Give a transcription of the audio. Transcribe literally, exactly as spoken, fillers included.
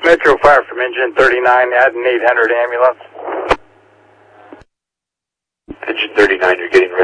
Metro Fire from engine thirty-nine, add an eight hundred ambulance. Engine thirty-nine, you're getting ready.